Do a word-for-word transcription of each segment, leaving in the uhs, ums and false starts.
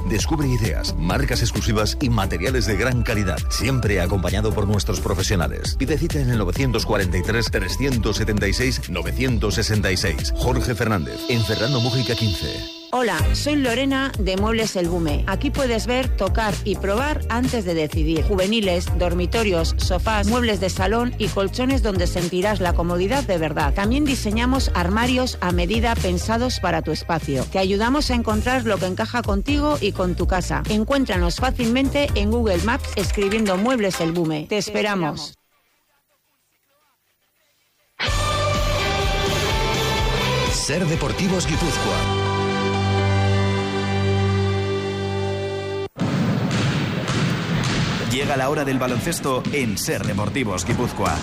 Descubre ideas, marcas exclusivas y materiales de gran calidad, siempre acompañado por nuestros profesionales. Pide cita en el novecientos cuarenta y tres, trescientos setenta y seis, novecientos sesenta y seis. Jorge Fernández, en Fernando Mújica quince. Hola, soy Lorena de Muebles El Bume. Aquí puedes ver, tocar y probar antes de decidir. Juveniles, dormitorios, sofás, muebles de salón y colchones donde sentirás la comodidad de verdad. También diseñamos armarios a medida pensados para tu espacio. Te ayudamos a encontrar lo que encaja contigo y con tu casa. Encuéntranos fácilmente en Google Maps escribiendo Muebles El Bume. Te esperamos. Ser Deportivos Guipúzcoa. Llega la hora del baloncesto en Ser Deportivos Guipúzcoa.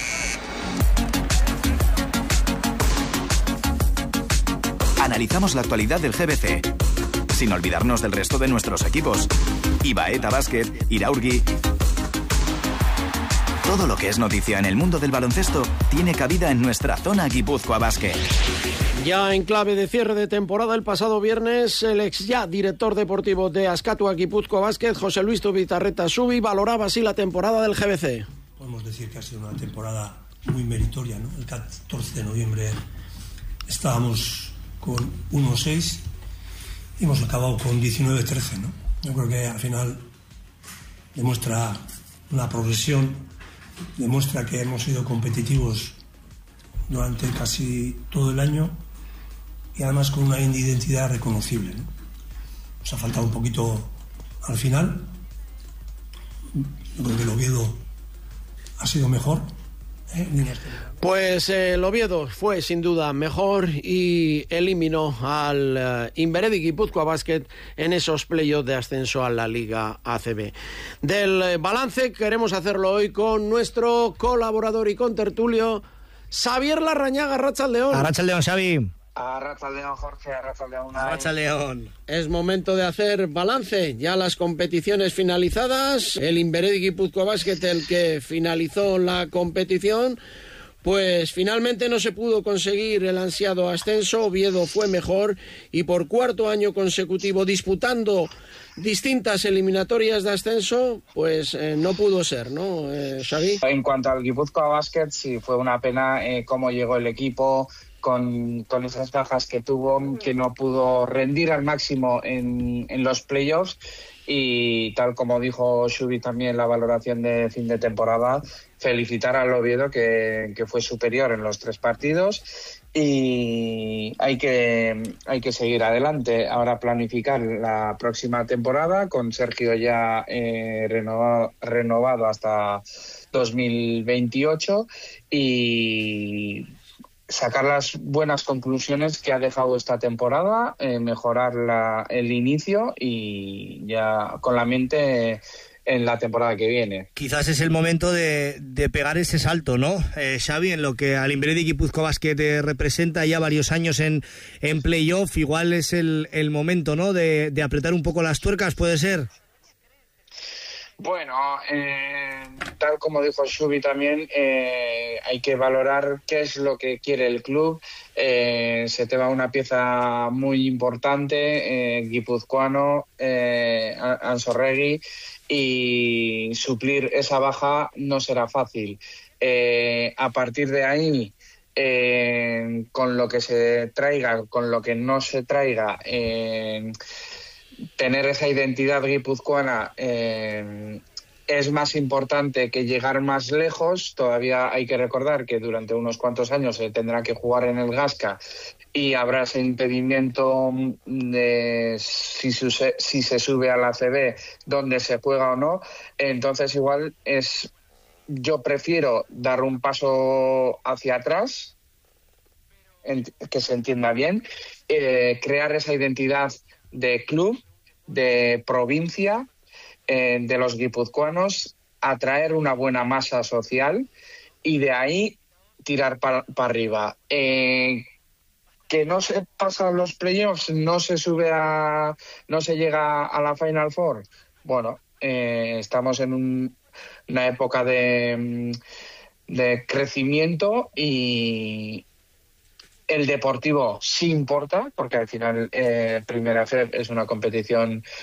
Analizamos la actualidad del G B C, sin olvidarnos del resto de nuestros equipos. Ibaeta Basket, Iraurgi. Todo lo que es noticia en el mundo del baloncesto tiene cabida en nuestra zona Guipúzcoa Basket. Ya en clave de cierre de temporada, el pasado viernes, el ex ya director deportivo de Azkatua Guipúzcoa Basket, José Luis Zubizarreta Subi, valoraba así la temporada del G B C. Podemos decir que ha sido una temporada muy meritoria, ¿no? El catorce de noviembre estábamos con uno seis y hemos acabado con diecinueve trece, ¿no? Yo creo que al final demuestra una progresión, demuestra que hemos sido competitivos durante casi todo el año y además con una identidad reconocible, ¿no? Nos ha faltado un poquito al final. Yo creo que el Oviedo ha sido mejor, ¿eh? Pues eh, el Oviedo fue sin duda mejor y eliminó al uh, Inveredi Guipúzcoa Basket en esos playoffs de ascenso a la Liga A C B. Del eh, balance queremos hacerlo hoy con nuestro colaborador y contertulio Xavier Larrañaga. Arratsaldeon. Arratsaldeon, Xavi. Arratsaldeon, Jorge. Arratsaldeon. Arratsaldeon. Es momento de hacer balance. Ya las competiciones finalizadas. El Inveredi Guipúzcoa Basket, el que finalizó la competición, pues finalmente no se pudo conseguir el ansiado ascenso. Oviedo fue mejor y por cuarto año consecutivo disputando distintas eliminatorias de ascenso, pues eh, no pudo ser, ¿no, eh, Xavi? En cuanto al Guipúzcoa Basket, sí, fue una pena eh, cómo llegó el equipo, con, con esas bajas que tuvo, que no pudo rendir al máximo en, en los playoffs. Y tal como dijo Xubi también la valoración de fin de temporada, felicitar al Oviedo que, que fue superior en los tres partidos y hay que, hay que seguir adelante. Ahora planificar la próxima temporada con Sergio ya eh, renovado, renovado hasta dos mil veintiocho y sacar las buenas conclusiones que ha dejado esta temporada, eh, mejorar la, el inicio y ya con la mente en la temporada que viene. Quizás es el momento de, de pegar ese salto, ¿no, eh, Xavi? En lo que al Inveredi Guipúzcoa Basket eh, representa ya varios años en, en playoff, igual es el, el momento, ¿no?, de, de apretar un poco las tuercas, ¿puede ser? Bueno, eh, tal como dijo Xubi también, eh, hay que valorar qué es lo que quiere el club. Eh, se te va una pieza muy importante, eh, guipuzcoano, eh, Ansorregui, y suplir esa baja no será fácil. Eh, a partir de ahí, eh, con lo que se traiga, con lo que no se traiga, eh, tener esa identidad guipuzcoana eh, es más importante que llegar más lejos. Todavía hay que recordar que durante unos cuantos años se tendrá que jugar en el Gasca y habrá ese impedimento de si, se, si se sube a la A C B, dónde se juega o no. Entonces igual es, yo prefiero dar un paso hacia atrás, en, que se entienda bien, eh, crear esa identidad de club, de provincia, eh, de los guipuzcoanos, atraer una buena masa social y de ahí tirar para pa arriba. Eh, que no se pasan los playoffs, no se sube a, no se llega a la Final Four. Bueno, eh, estamos en un, una época de, de crecimiento y el deportivo sí importa, porque al final eh, Primera F es una competición